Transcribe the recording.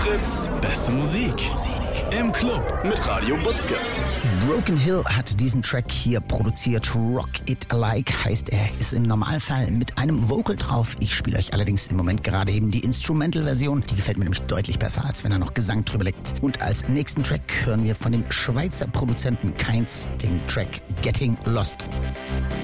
Fritz, beste Musik. Im Club mit Radio Butzke. Broken Hill hat diesen Track hier produziert. Rock It Like heißt er, ist im Normalfall mit einem Vocal drauf. Ich spiele euch allerdings im Moment gerade eben die Instrumental-Version. Die gefällt mir nämlich deutlich besser, als wenn er noch Gesang drüber legt. Und als nächsten Track hören wir von dem Schweizer Produzenten Kainz den Track Getting Lost.